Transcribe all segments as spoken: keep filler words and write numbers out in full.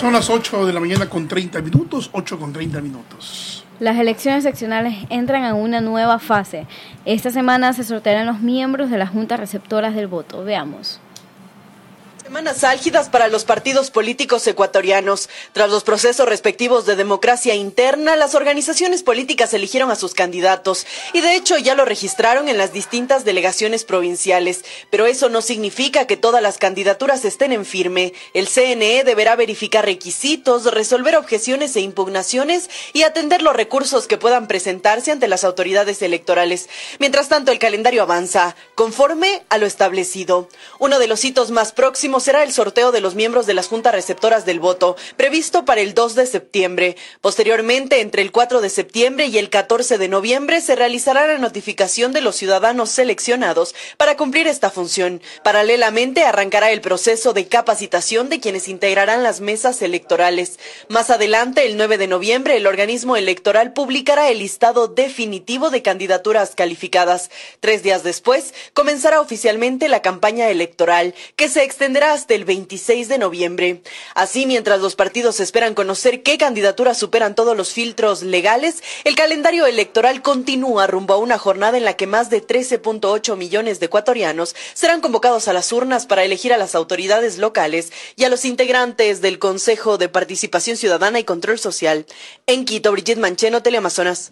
Son las ocho de la mañana con treinta minutos, ocho con treinta minutos. Las elecciones seccionales entran a una nueva fase. Esta semana se sortearán los miembros de las juntas receptoras del voto. Veamos. Semanas álgidas para los partidos políticos ecuatorianos. Tras los procesos respectivos de democracia interna, las organizaciones políticas eligieron a sus candidatos y de hecho ya lo registraron en las distintas delegaciones provinciales. Pero eso no significa que todas las candidaturas estén en firme. El C N E deberá verificar requisitos, resolver objeciones e impugnaciones y atender los recursos que puedan presentarse ante las autoridades electorales. Mientras tanto, el calendario avanza conforme a lo establecido. Uno de los hitos más próximos será el sorteo de los miembros de las juntas receptoras del voto, previsto para el dos de septiembre. Posteriormente, entre el cuatro de septiembre y el catorce de noviembre, se realizará la notificación de los ciudadanos seleccionados para cumplir esta función. Paralelamente, arrancará el proceso de capacitación de quienes integrarán las mesas electorales. Más adelante, el nueve de noviembre, el organismo electoral publicará el listado definitivo de candidaturas calificadas. Tres días después, comenzará oficialmente la campaña electoral, que se extenderá hasta el veintiséis de noviembre. Así, mientras los partidos esperan conocer qué candidaturas superan todos los filtros legales, el calendario electoral continúa rumbo a una jornada en la que más de trece punto ocho millones de ecuatorianos serán convocados a las urnas para elegir a las autoridades locales y a los integrantes del Consejo de Participación Ciudadana y Control Social. En Quito, Brigitte Mancheno, Teleamazonas.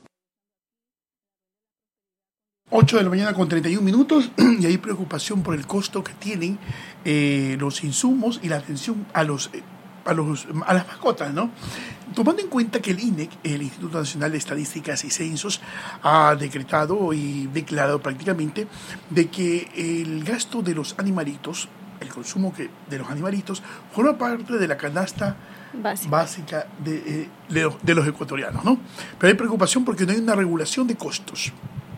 ocho de la mañana con treinta y un minutos y hay preocupación por el costo que tienen eh, los insumos y la atención a los eh, a los a las mascotas, ¿no? Tomando en cuenta que el I N E C, el Instituto Nacional de Estadísticas y Censos, ha decretado y declarado prácticamente de que el gasto de los animalitos, el consumo que, de los animalitos, forma parte de la canasta básica, básica de, eh, de, los, de los ecuatorianos, ¿no? Pero hay preocupación porque no hay una regulación de costos.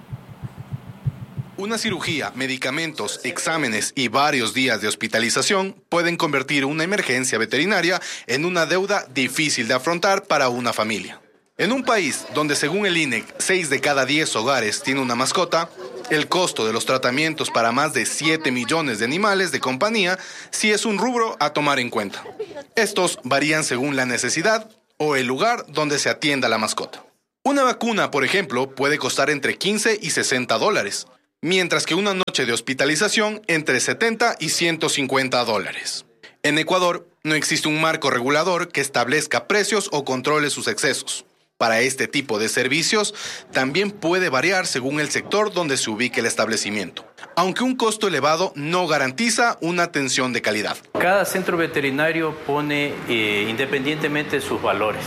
Una cirugía, medicamentos, exámenes y varios días de hospitalización pueden convertir una emergencia veterinaria en una deuda difícil de afrontar para una familia. En un país donde, según el I N E C, seis de cada diez hogares tiene una mascota, el costo de los tratamientos para más de siete millones de animales de compañía sí es un rubro a tomar en cuenta. Estos varían según la necesidad o el lugar donde se atienda la mascota. Una vacuna, por ejemplo, puede costar entre quince y sesenta dólares. Mientras que una noche de hospitalización entre setenta y ciento cincuenta dólares. En Ecuador no existe un marco regulador que establezca precios o controle sus excesos. Para este tipo de servicios también puede variar según el sector donde se ubique el establecimiento, aunque un costo elevado no garantiza una atención de calidad. Cada centro veterinario pone eh, independientemente sus valores.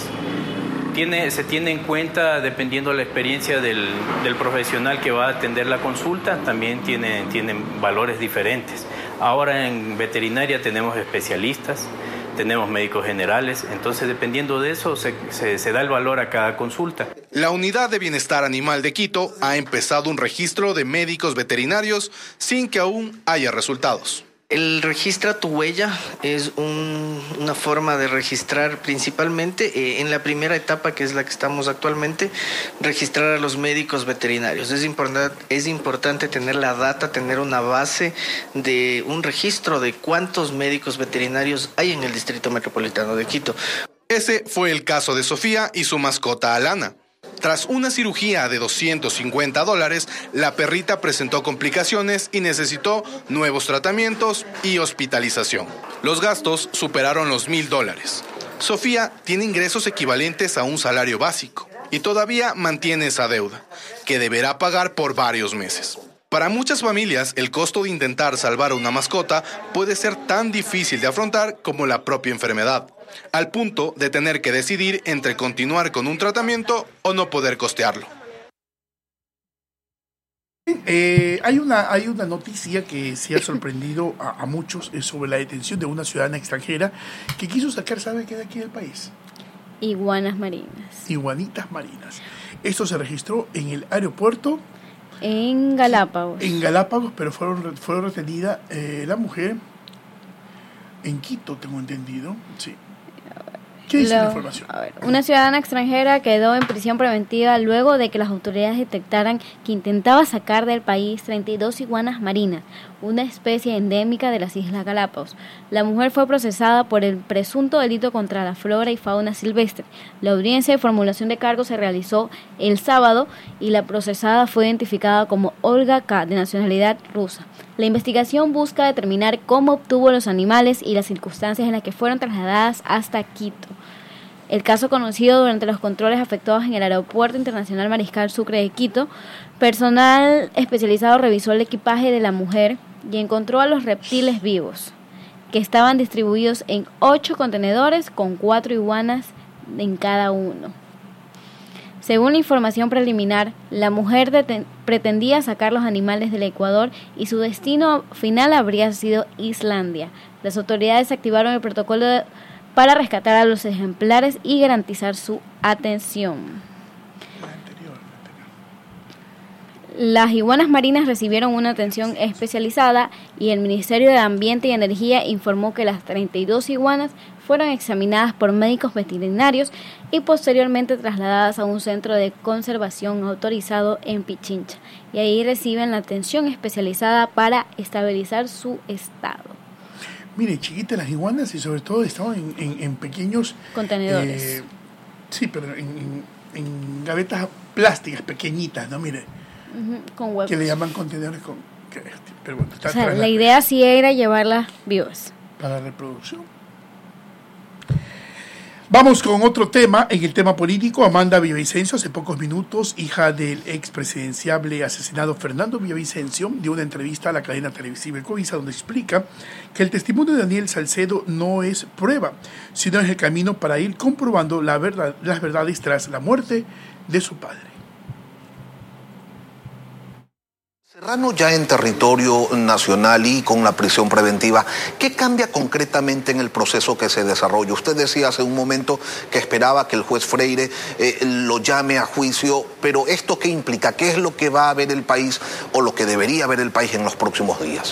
Tiene, se tiene en cuenta, dependiendo de la experiencia del, del profesional que va a atender la consulta, también tienen, tienen valores diferentes. Ahora en veterinaria tenemos especialistas, tenemos médicos generales, entonces dependiendo de eso se, se, se da el valor a cada consulta. La Unidad de Bienestar Animal de Quito ha empezado un registro de médicos veterinarios sin que aún haya resultados. El Registra tu Huella es un, una forma de registrar principalmente eh, en la primera etapa, que es la que estamos actualmente, registrar a los médicos veterinarios. Es importante, es importante tener la data, tener una base de un registro de cuántos médicos veterinarios hay en el Distrito Metropolitano de Quito. Ese fue el caso de Sofía y su mascota Alana. Tras una cirugía de doscientos cincuenta dólares, la perrita presentó complicaciones y necesitó nuevos tratamientos y hospitalización. Los gastos superaron los mil dólares. Sofía tiene ingresos equivalentes a un salario básico y todavía mantiene esa deuda, que deberá pagar por varios meses. Para muchas familias, el costo de intentar salvar a una mascota puede ser tan difícil de afrontar como la propia enfermedad, al punto de tener que decidir entre continuar con un tratamiento o no poder costearlo. Eh, hay una hay una noticia que sí ha sorprendido a, a muchos, es sobre la detención de una ciudadana extranjera que quiso sacar, ¿sabe qué de aquí del país? Iguanas marinas. Iguanitas marinas. Esto se registró en el aeropuerto. En Galápagos. En Galápagos, pero fueron, fueron retenida eh, la mujer en Quito, tengo entendido, sí. ¿Qué dice Lo- la información? a ver, una ciudadana extranjera quedó en prisión preventiva luego de que las autoridades detectaran que intentaba sacar del país treinta y dos iguanas marinas, una especie endémica de las Islas Galápagos. La mujer fue procesada por el presunto delito contra la flora y fauna silvestre. La audiencia de formulación de cargos se realizó el sábado y la procesada fue identificada como Olga K., de nacionalidad rusa. La investigación busca determinar cómo obtuvo los animales y las circunstancias en las que fueron trasladadas hasta Quito. El caso, conocido durante los controles efectuados en el Aeropuerto Internacional Mariscal Sucre de Quito, personal especializado revisó el equipaje de la mujer y encontró a los reptiles vivos, que estaban distribuidos en ocho contenedores con cuatro iguanas en cada uno. Según la información preliminar, la mujer deten- pretendía sacar los animales del Ecuador y su destino final habría sido Islandia. Las autoridades activaron el protocolo de- para rescatar a los ejemplares y garantizar su atención. Las iguanas marinas recibieron una atención especializada y el Ministerio de Ambiente y Energía informó que las treinta y dos iguanas fueron examinadas por médicos veterinarios y posteriormente trasladadas a un centro de conservación autorizado en Pichincha, y ahí reciben la atención especializada para estabilizar su estado. Mire, chiquitas las iguanas y sobre todo estaban en, en, en pequeños... Contenedores. eh, sí, pero en, en, en gavetas plásticas pequeñitas, ¿no? Mire, Ujú, con huevos. que le llaman contenedores con... que- pero bueno, está O sea, atrás la idea sí era llevarlas vivas. para reproducción. Vamos con otro tema, en el tema político. Amanda Villavicencio, hace pocos minutos, hija del expresidenciable asesinado Fernando Villavicencio, dio una entrevista a la cadena televisiva El Covisa, donde explica que el testimonio de Daniel Salcedo no es prueba, sino es el camino para ir comprobando la verdad, las verdades tras la muerte de su padre. Serrano ya en territorio nacional y con la prisión preventiva, ¿qué cambia concretamente en el proceso que se desarrolla? Usted decía hace un momento que esperaba que el juez Freire eh, lo llame a juicio, pero ¿esto qué implica? ¿Qué es lo que va a ver el país o lo que debería ver el país en los próximos días?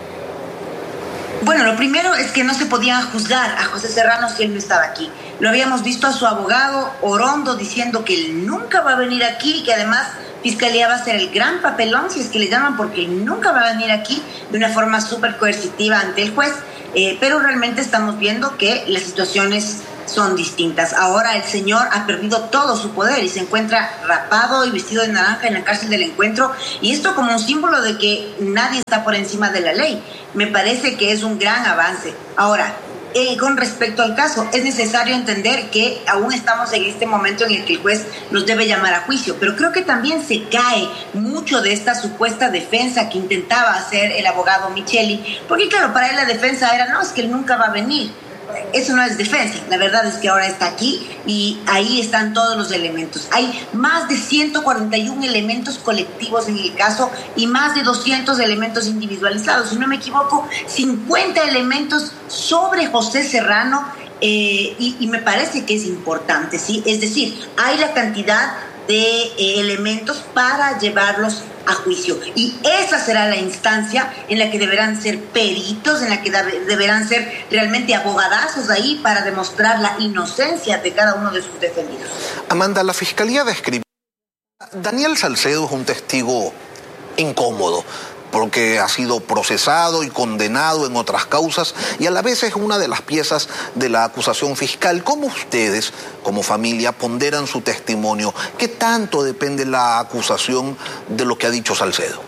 Bueno, lo primero es que no se podía juzgar a José Serrano si él no estaba aquí. Lo habíamos visto a su abogado Orondo diciendo que él nunca va a venir aquí, que además Fiscalía va a hacer el gran papelón, si es que le llaman, porque él nunca va a venir aquí, de una forma súper coercitiva ante el juez. Eh, pero realmente estamos viendo que las situaciones son distintas. Ahora el señor ha perdido todo su poder y se encuentra rapado y vestido de naranja en la cárcel del Encuentro, y esto como un símbolo de que nadie está por encima de la ley. Me parece que es un gran avance. Ahora, eh, con respecto al caso, es necesario entender que aún estamos en este momento en el que el juez nos debe llamar a juicio, pero creo que también se cae mucho de esta supuesta defensa que intentaba hacer el abogado Micheli, porque claro, para él la defensa era, no, es que él nunca va a venir. Eso no es defensa, la verdad es que ahora está aquí y ahí están todos los elementos. Hay más de ciento cuarenta y uno elementos colectivos en el caso y más de doscientos elementos individualizados. Si no me equivoco, cincuenta elementos sobre José Serrano, eh, y, y me parece que es importante, ¿sí? Es decir, hay la cantidad de eh, elementos para llevarlos a juicio, y esa será la instancia en la que deberán ser peritos, en la que de- deberán ser realmente abogadazos ahí para demostrar la inocencia de cada uno de sus defendidos. Amanda, la Fiscalía describió... Daniel Salcedo es un testigo incómodo, porque ha sido procesado y condenado en otras causas y a la vez es una de las piezas de la acusación fiscal. ¿Cómo ustedes, como familia, ponderan su testimonio? ¿Qué tanto depende la acusación de lo que ha dicho Salcedo?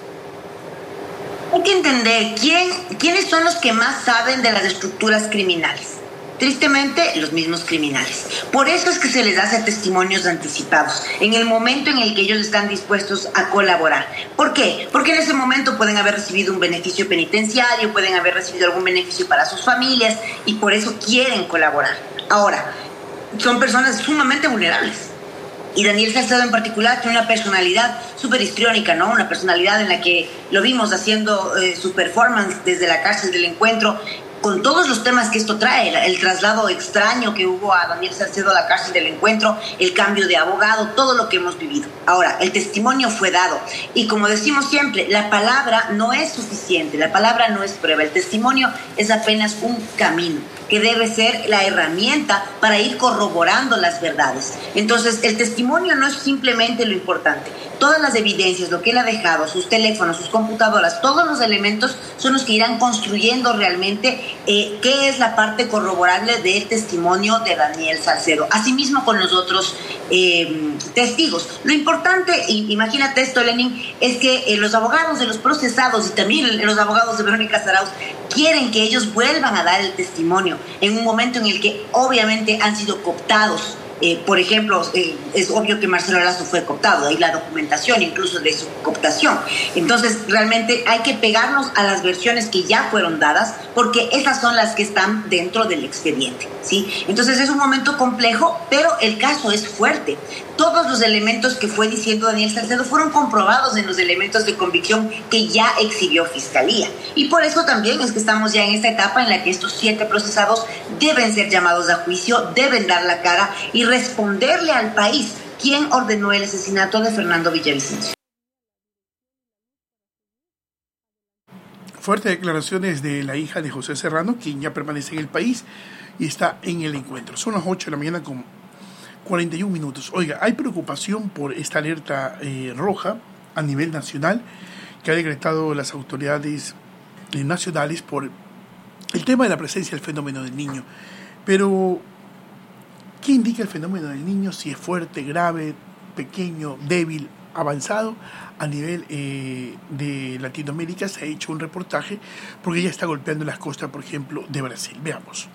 Hay que entender quién, quiénes son los que más saben de las estructuras criminales. Tristemente, los mismos criminales. Por eso es que se les hace testimonios anticipados, en el momento en el que ellos están dispuestos a colaborar. ¿Por qué? Porque en ese momento pueden haber recibido un beneficio penitenciario, pueden haber recibido algún beneficio para sus familias, y por eso quieren colaborar. Ahora, son personas sumamente vulnerables. Y Daniel Salcedo en particular tiene una personalidad súper histriónica, ¿no? Una personalidad en la que lo vimos haciendo eh, su performance desde la cárcel del Encuentro, con todos los temas que esto trae, el, el traslado extraño que hubo a Daniel Salcedo a la cárcel del Encuentro, el cambio de abogado, todo lo que hemos vivido. Ahora, el testimonio fue dado, y como decimos siempre, la palabra no es suficiente, la palabra no es prueba, el testimonio es apenas un camino. que debe ser la herramienta para ir corroborando las verdades. Entonces, el testimonio no es simplemente lo importante. Todas las evidencias, lo que él ha dejado, sus teléfonos, sus computadoras, todos los elementos son los que irán construyendo realmente eh, qué es la parte corroborable del testimonio de Daniel Salcedo. Asimismo con los otros eh, testigos. Lo importante, imagínate esto, Lenin, es que eh, los abogados de los procesados y también los abogados de Verónica Zarauz quieren que ellos vuelvan a dar el testimonio en un momento en el que obviamente han sido cooptados. Eh, por ejemplo, eh, es obvio que Marcelo Lazo fue cooptado, hay la documentación incluso de su cooptación. Entonces, realmente hay que pegarnos a las versiones que ya fueron dadas, porque esas son las que están dentro del expediente, ¿sí? Entonces, es un momento complejo, pero el caso es fuerte. Todos los elementos que fue diciendo Daniel Salcedo fueron comprobados en los elementos de convicción que ya exhibió Fiscalía. Y por eso también es que estamos ya en esta etapa en la que estos siete procesados deben ser llamados a juicio, deben dar la cara y responderle al país quién ordenó el asesinato de Fernando Villavicencio. Fuertes declaraciones de la hija de José Serrano, quien ya permanece en el país y está en el encuentro. Son las ocho de la mañana con cuarenta y un minutos. Oiga, hay preocupación por esta alerta eh, roja a nivel nacional que ha decretado las autoridades eh, nacionales por el tema de la presencia del fenómeno del niño. Pero, ¿qué indica el fenómeno del niño? Si es fuerte, grave, pequeño, débil, avanzado. A nivel eh, de Latinoamérica se ha hecho un reportaje porque ya está golpeando las costas, por ejemplo, de Brasil. Veamos.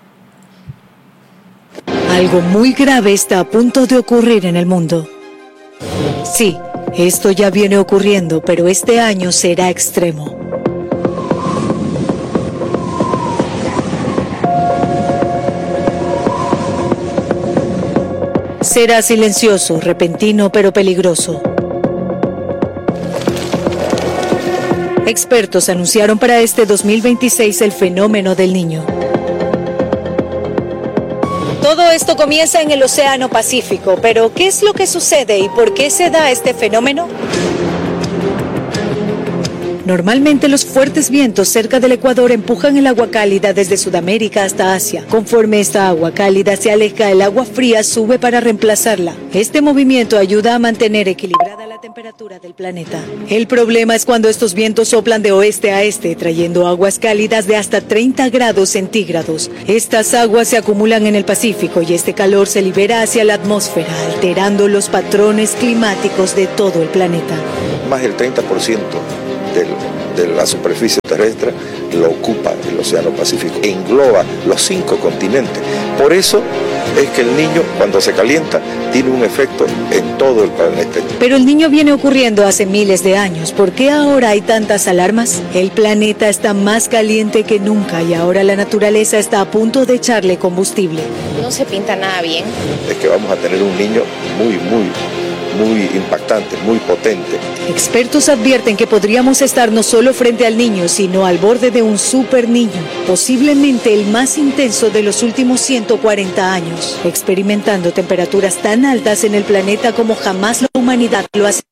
Algo muy grave está a punto de ocurrir en el mundo. Sí, esto ya viene ocurriendo, pero este año será extremo. Será silencioso, repentino, pero peligroso. Expertos anunciaron para este dos mil veintiséis el fenómeno del niño. Todo esto comienza en el Océano Pacífico, pero ¿qué es lo que sucede y por qué se da este fenómeno? Normalmente los fuertes vientos cerca del Ecuador empujan el agua cálida desde Sudamérica hasta Asia. Conforme esta agua cálida se aleja, el agua fría sube para reemplazarla. Este movimiento ayuda a mantener equilibrada la temperatura del planeta. El problema es cuando estos vientos soplan de oeste a este, trayendo aguas cálidas de hasta treinta grados centígrados. Estas aguas se acumulan en el Pacífico y este calor se libera hacia la atmósfera, alterando los patrones climáticos de todo el planeta. Más del treinta por ciento del, de la superficie terrestre lo ocupa el Océano Pacífico, engloba los cinco continentes. Por eso es que el niño, cuando se calienta, tiene un efecto en todo el planeta. Pero el niño viene ocurriendo hace miles de años. ¿Por qué ahora hay tantas alarmas? El planeta está más caliente que nunca y ahora la naturaleza está a punto de echarle combustible. No se pinta nada bien. Es que vamos a tener un niño muy, muy... muy impactante, muy potente. Expertos advierten que podríamos estar no solo frente al niño, sino al borde de un super niño, posiblemente el más intenso de los últimos ciento cuarenta años, experimentando temperaturas tan altas en el planeta como jamás la humanidad lo hace.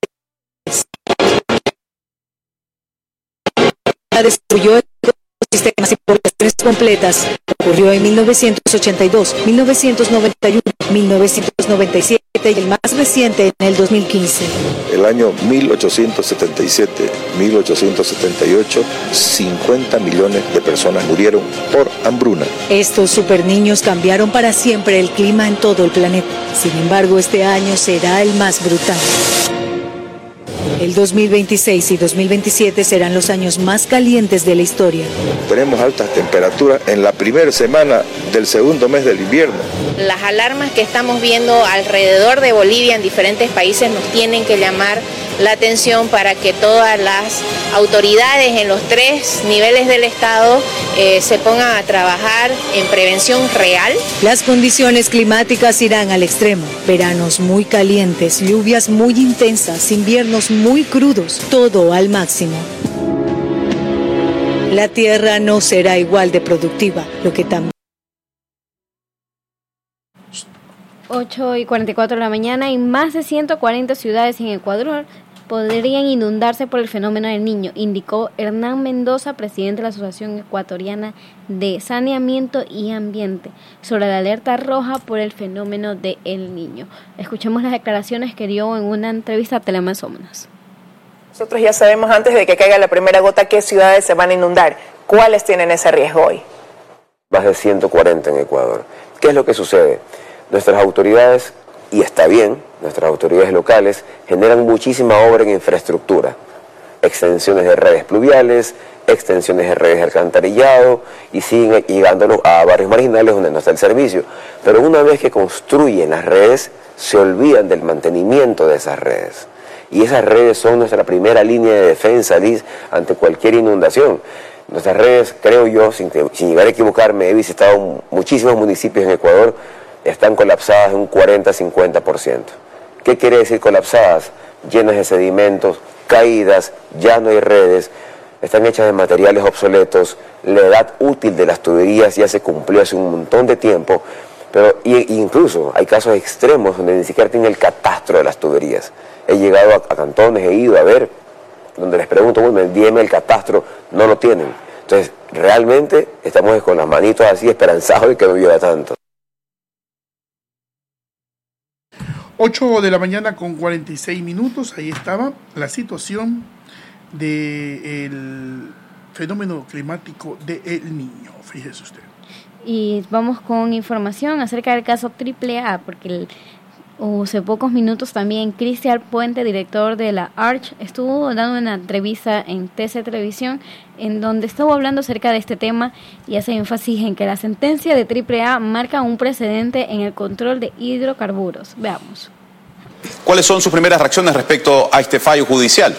Destruyó sistemas y poblaciones completas. Ocurrió en mil novecientos ochenta y dos, mil novecientos noventa y uno, mil novecientos noventa y siete y el más reciente en el dos mil quince. El año mil ochocientos setenta y siete, mil ochocientos setenta y ocho, cincuenta millones de personas murieron por hambruna. Estos superniños cambiaron para siempre el clima en todo el planeta. Sin embargo, este año será el más brutal. El dos mil veintiséis y dos mil veintisiete serán los años más calientes de la historia. Tenemos altas temperaturas en la primera semana del segundo mes del invierno. Las alarmas que estamos viendo alrededor de Bolivia en diferentes países nos tienen que llamar la atención para que todas las autoridades en los tres niveles del Estado eh, se pongan a trabajar en prevención real. Las condiciones climáticas irán al extremo. Veranos muy calientes, lluvias muy intensas, inviernos muy crudos, todo al máximo. La tierra no será igual de productiva, lo que también... ocho y cuarenta y cuatro de la mañana y más de ciento cuarenta ciudades en Ecuador podrían inundarse por el fenómeno del Niño, indicó Hernán Mendoza, presidente de la Asociación Ecuatoriana de Saneamiento y Ambiente, sobre la alerta roja por el fenómeno del Niño. Escuchemos las declaraciones que dio en una entrevista a Teleamazonas. Nosotros ya sabemos antes de que caiga la primera gota qué ciudades se van a inundar. ¿Cuáles tienen ese riesgo hoy? Más de ciento cuarenta en Ecuador. ¿Qué es lo que sucede? Nuestras autoridades, y está bien, nuestras autoridades locales generan muchísima obra en infraestructura, extensiones de redes pluviales, extensiones de redes de alcantarillado, y siguen llegándonos a barrios marginales donde no está el servicio. Pero una vez que construyen las redes, se olvidan del mantenimiento de esas redes. Y esas redes son nuestra primera línea de defensa, Liz, ante cualquier inundación. Nuestras redes, creo yo, sin, sin llegar a equivocarme, he visitado muchísimos municipios en Ecuador, están colapsadas en un cuarenta a cincuenta por ciento. ¿Qué quiere decir colapsadas? Llenas de sedimentos, caídas, ya no hay redes, están hechas de materiales obsoletos, la edad útil de las tuberías ya se cumplió hace un montón de tiempo, pero y, incluso hay casos extremos donde ni siquiera tienen el catastro de las tuberías. He llegado a, a cantones, he ido a ver, donde les pregunto, bueno, dígame el catastro, no lo tienen. Entonces, realmente estamos con las manitos así esperanzados de que no llueva tanto. ocho de la mañana con cuarenta y seis minutos, ahí estaba la situación del fenómeno climático de El Niño, fíjese usted. Y vamos con información acerca del caso triple A, porque el, hace pocos minutos también Cristian Puente, director de la Arch, estuvo dando una entrevista en T C Televisión, en donde estuvo hablando acerca de este tema y hace énfasis en que la sentencia de triple A marca un precedente en el control de hidrocarburos. Veamos. ¿Cuáles son sus primeras reacciones respecto a este fallo judicial?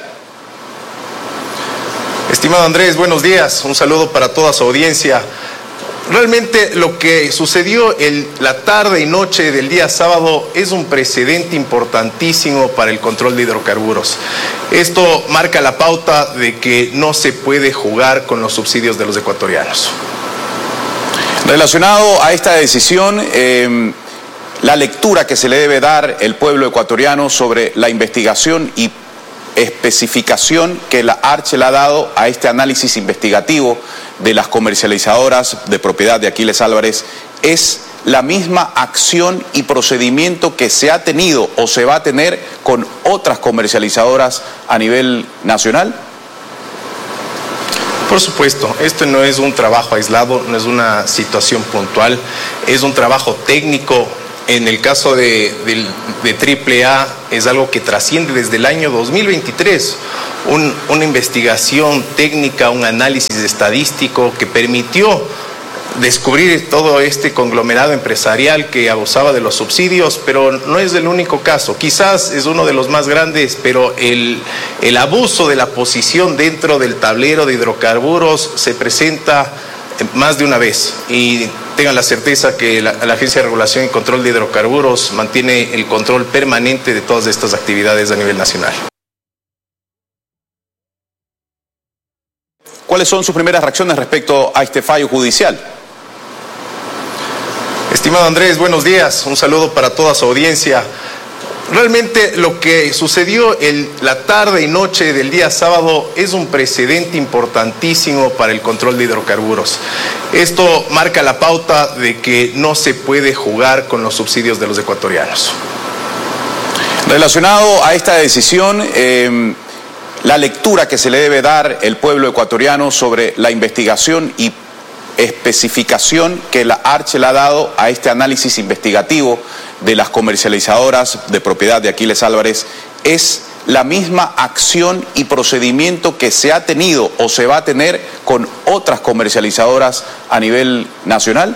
Estimado Andrés, buenos días. Un saludo para toda su audiencia. Realmente lo que sucedió el, la tarde y noche del día sábado es un precedente importantísimo para el control de hidrocarburos. Esto marca la pauta de que no se puede jugar con los subsidios de los ecuatorianos. Relacionado a esta decisión, eh, la lectura que se le debe dar el pueblo ecuatoriano sobre la investigación y especificación que la Arch le ha dado a este análisis investigativo de las comercializadoras de propiedad de Aquiles Álvarez, es la misma acción y procedimiento que se ha tenido o se va a tener con otras comercializadoras a nivel nacional. Por supuesto, esto no es un trabajo aislado, no es una situación puntual, es un trabajo técnico. En el caso de, de, de triple A es algo que trasciende desde el año dos mil veintitrés, un, una investigación técnica, un análisis estadístico que permitió descubrir todo este conglomerado empresarial que abusaba de los subsidios, pero no es el único caso. Quizás es uno de los más grandes, pero el, el abuso de la posición dentro del tablero de hidrocarburos se presenta más de una vez, y tengan la certeza que la, la Agencia de Regulación y Control de Hidrocarburos mantiene el control permanente de todas estas actividades a nivel nacional. ¿Cuáles son sus primeras reacciones respecto a este fallo judicial? Estimado Andrés, buenos días. Un saludo para toda su audiencia. Realmente lo que sucedió el, la tarde y noche del día sábado es un precedente importantísimo para el control de hidrocarburos. Esto marca la pauta de que no se puede jugar con los subsidios de los ecuatorianos. Relacionado a esta decisión, eh, la lectura que se le debe dar el pueblo ecuatoriano sobre la investigación y especificación que la Arch le ha dado a este análisis investigativo de las comercializadoras de propiedad de Aquiles Álvarez, es la misma acción y procedimiento que se ha tenido o se va a tener con otras comercializadoras a nivel nacional.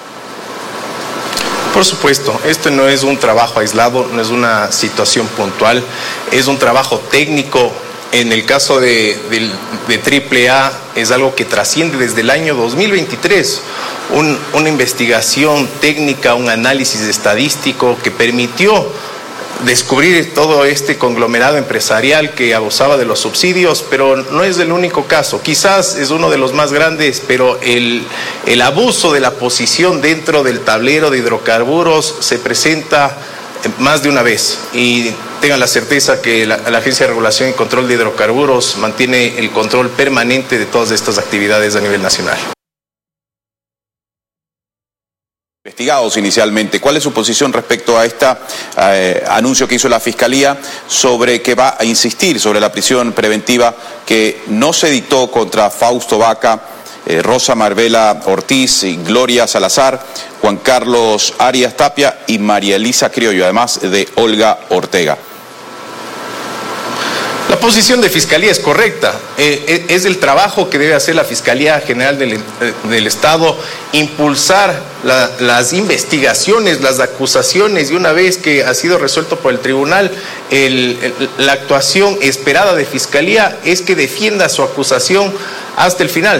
Por supuesto, esto no es un trabajo aislado, no es una situación puntual, es un trabajo técnico. En el caso de, de, de triple A es algo que trasciende desde el año dos mil veintitrés, un, una investigación técnica, un análisis estadístico que permitió descubrir todo este conglomerado empresarial que abusaba de los subsidios, pero no es el único caso. Quizás es uno de los más grandes, pero el, el abuso de la posición dentro del tablero de hidrocarburos se presenta más de una vez, y tengan la certeza que la, la Agencia de Regulación y Control de Hidrocarburos mantiene el control permanente de todas estas actividades a nivel nacional. Investigados inicialmente, ¿cuál es su posición respecto a este eh, anuncio que hizo la Fiscalía sobre que va a insistir sobre la prisión preventiva que no se dictó contra Fausto Vaca, eh, Rosa Marbella Ortiz, y Gloria Salazar, Juan Carlos Arias Tapia y María Elisa Criollo, además de Olga Ortega? La posición de Fiscalía es correcta, eh, es el trabajo que debe hacer la Fiscalía General del, del Estado, impulsar la, las investigaciones, las acusaciones, y una vez que ha sido resuelto por el tribunal, el, el, la actuación esperada de Fiscalía es que defienda su acusación hasta el final.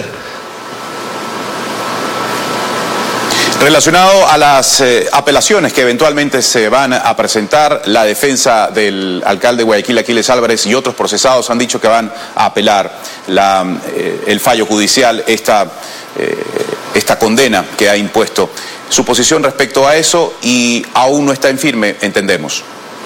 Relacionado a las eh, apelaciones que eventualmente se van a presentar, la defensa del alcalde de Guayaquil, Aquiles Álvarez, y otros procesados han dicho que van a apelar la, eh, el fallo judicial, esta, eh, esta condena que ha impuesto. Su posición respecto a eso, y aún no está en firme, entendemos.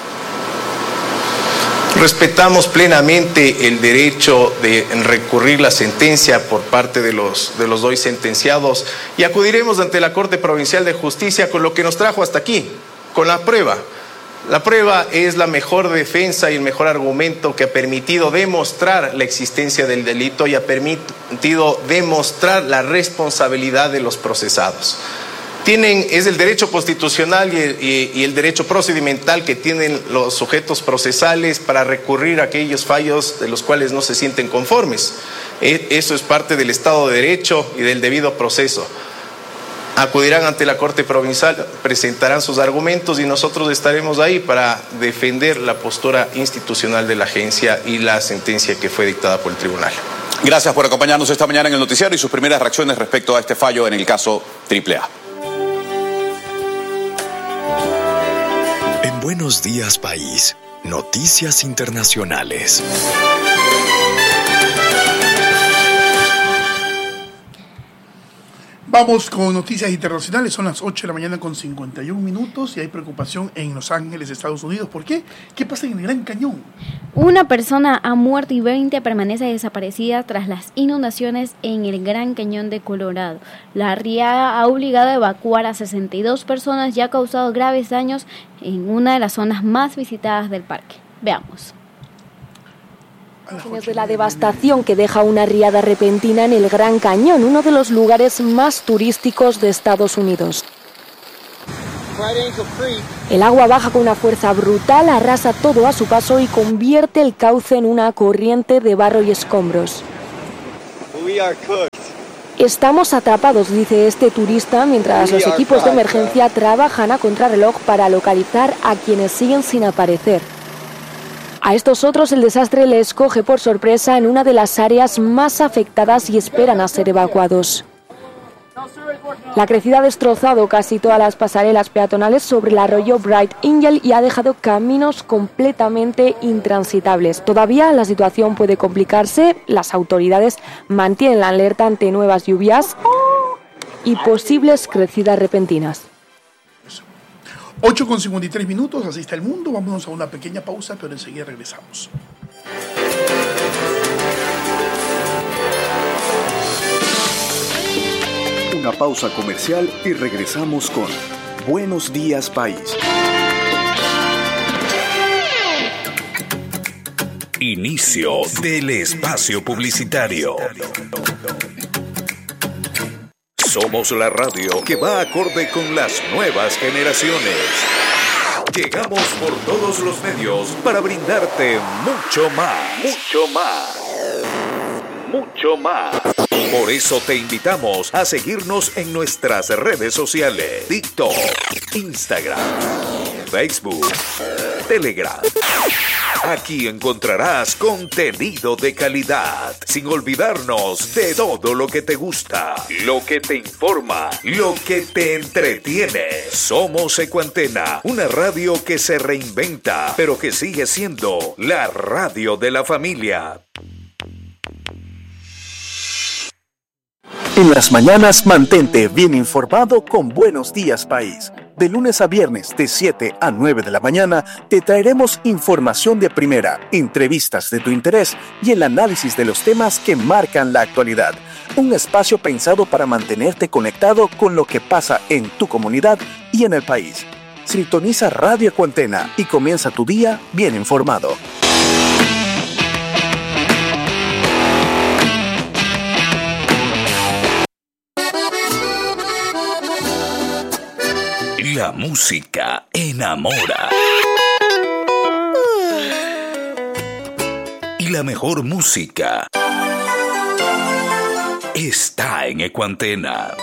Respetamos plenamente el derecho de recurrir la sentencia por parte de los, de los hoy sentenciados, y acudiremos ante la Corte Provincial de Justicia con lo que nos trajo hasta aquí, con la prueba. La prueba es la mejor defensa y el mejor argumento que ha permitido demostrar la existencia del delito y ha permitido demostrar la responsabilidad de los procesados. Tienen, es el derecho constitucional y el, y, y el derecho procedimental que tienen los sujetos procesales para recurrir a aquellos fallos de los cuales no se sienten conformes. Eso es parte del Estado de Derecho y del debido proceso. Acudirán ante la Corte Provincial, presentarán sus argumentos y nosotros estaremos ahí para defender la postura institucional de la agencia y la sentencia que fue dictada por el tribunal. Gracias por acompañarnos esta mañana en el noticiario y sus primeras reacciones respecto a este fallo en el caso Triple A. En Buenos Días País, noticias internacionales. Vamos con noticias internacionales. Son las ocho de la mañana con cincuenta y un minutos y hay preocupación en Los Ángeles, Estados Unidos. ¿Por qué? ¿Qué pasa en el Gran Cañón? Una persona ha muerto y veinte permanece desaparecida tras las inundaciones en el Gran Cañón de Colorado. La riada ha obligado a evacuar a sesenta y dos personas y ha causado graves daños en una de las zonas más visitadas del parque. Veamos. De la devastación que deja una riada repentina en el Gran Cañón, uno de los lugares más turísticos de Estados Unidos. El agua baja con una fuerza brutal, arrasa todo a su paso y convierte el cauce en una corriente de barro y escombros. Estamos atrapados, dice este turista, mientras los equipos de emergencia trabajan a contrarreloj para localizar a quienes siguen sin aparecer. A estos otros el desastre les coge por sorpresa en una de las áreas más afectadas y esperan a ser evacuados. La crecida ha destrozado casi todas las pasarelas peatonales sobre el arroyo Bright Angel y ha dejado caminos completamente intransitables. Todavía la situación puede complicarse. Las autoridades mantienen la alerta ante nuevas lluvias y posibles crecidas repentinas. ocho con cincuenta y tres minutos, así está el mundo. Vámonos a una pequeña pausa, pero enseguida regresamos. Una pausa comercial y regresamos con Buenos Días País. Inicio del espacio publicitario. Somos la radio que va acorde con las nuevas generaciones. Llegamos por todos los medios para brindarte mucho más. Mucho más. Mucho más. Por eso te invitamos a seguirnos en nuestras redes sociales: TikTok, Instagram, Facebook, Telegram. Aquí encontrarás contenido de calidad, sin olvidarnos de todo lo que te gusta, lo que te informa, lo que te entretiene. Somos Ecuantena, una radio que se reinventa, pero que sigue siendo la radio de la familia. En las mañanas mantente bien informado con Buenos Días País. De lunes a viernes, de siete a nueve de la mañana, te traeremos información de primera, entrevistas de tu interés y el análisis de los temas que marcan la actualidad. Un espacio pensado para mantenerte conectado con lo que pasa en tu comunidad y en el país. Sintoniza Radio Ecuantena y comienza tu día bien informado. La música enamora. Y la mejor música está en Ecuantena.